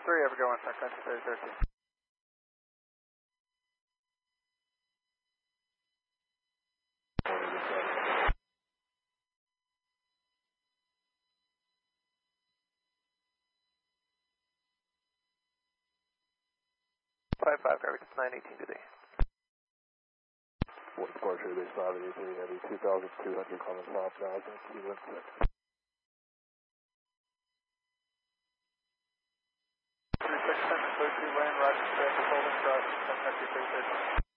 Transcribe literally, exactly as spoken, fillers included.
three, ever go one, sir, country thirty thirteen. Five five, Gravity, nine eighteen today. One departure, base five eighty-three, heavy two thousand two hundred, coming five thousand, two one six. three six, center, thirty-two, land, roger, traffic, holding, cross, country thirty thirteen.